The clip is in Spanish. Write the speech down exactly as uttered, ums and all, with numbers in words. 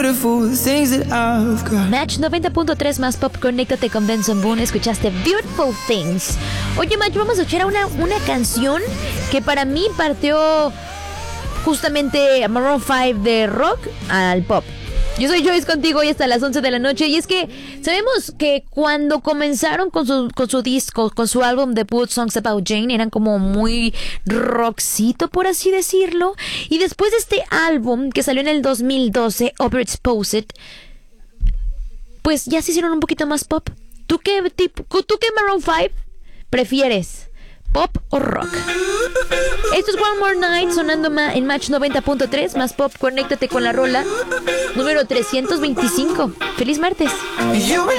Match noventa punto tres más pop, conéctate con Benson Boone. Escuchaste Beautiful Things. Oye, Match, vamos a escuchar una, una canción que para mí partió justamente a Maroon cinco de rock al pop. Yo soy Joyce contigo hoy hasta las once de la noche. Y es que sabemos que cuando comenzaron con su, con su disco, con su álbum debut Songs About Jane, eran como muy rockcito, por así decirlo. Y después de este álbum que salió en el dos mil doce, Overexposed, pues ya se hicieron un poquito más pop. ¿Tú qué tipo, tú qué Maroon cinco prefieres? ¿Pop o rock? Esto es One More Night sonando ma- en Match noventa punto tres más pop. Conéctate con la rola número trescientos veinticinco. ¡Feliz martes!